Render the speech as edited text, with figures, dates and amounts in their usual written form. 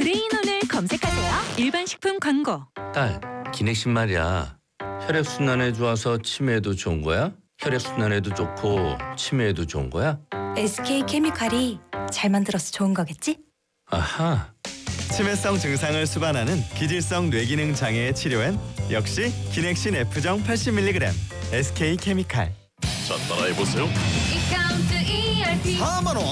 그레인온을 검색하세요. 일반 식품 광고. 딸, 기넥신 말이야. 혈액순환에 좋아서 치매에도 좋은 거야? 혈액순환에도 좋고 치매에도 좋은 거야? SK케미칼이 잘 만들어서 좋은 거겠지? 아하. 치매성 증상을 수반하는 기질성 뇌기능 장애의 치료엔 역시 기넥신 F정 80mg SK케미칼. 자, 따라해보세요. 4만 원.